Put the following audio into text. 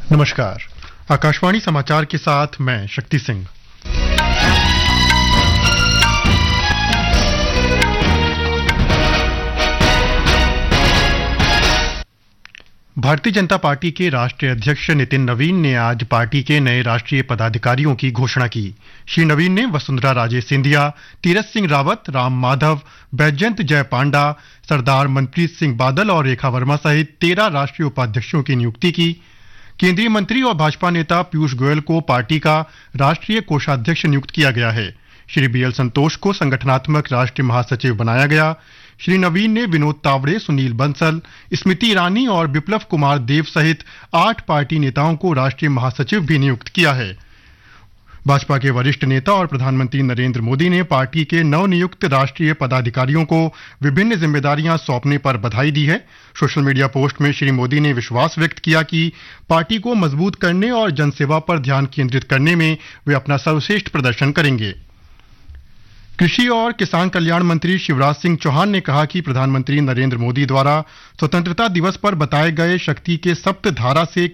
नमस्कार। आकाशवाणी समाचार के साथ मैं शक्ति सिंह। भारतीय जनता पार्टी के राष्ट्रीय अध्यक्ष नितिन नवीन ने आज पार्टी के नए राष्ट्रीय पदाधिकारियों की घोषणा की। श्री नवीन ने वसुंधरा राजे सिंधिया, तीरथ सिंह रावत, राम माधव, बैजयंत जय पांडा, सरदार मनप्रीत सिंह बादल और रेखा वर्मा सहित 13 राष्ट्रीय उपाध्यक्षों की नियुक्ति की। केंद्रीय मंत्री और भाजपा नेता पीयूष गोयल को पार्टी का राष्ट्रीय कोषाध्यक्ष नियुक्त किया गया है। श्री बीएल संतोष को संगठनात्मक राष्ट्रीय महासचिव बनाया गया। श्री नवीन ने विनोद तावड़े, सुनील बंसल, स्मृति ईरानी और बिप्लब कुमार देव सहित 8 पार्टी नेताओं को राष्ट्रीय महासचिव भी नियुक्त किया है। भाजपा के वरिष्ठ नेता और प्रधानमंत्री नरेंद्र मोदी ने पार्टी के नवनियुक्त राष्ट्रीय पदाधिकारियों को विभिन्न जिम्मेदारियां सौंपने पर बधाई दी है। सोशल मीडिया पोस्ट में श्री मोदी ने विश्वास व्यक्त किया कि पार्टी को मजबूत करने और जनसेवा पर ध्यान केंद्रित करने में वे अपना सर्वश्रेष्ठ प्रदर्शन करेंगे। कृषि और किसान कल्याण मंत्री शिवराज सिंह चौहान ने कहा कि प्रधानमंत्री नरेंद्र मोदी द्वारा स्वतंत्रता दिवस पर बताए गए शक्ति के सप्त धारा से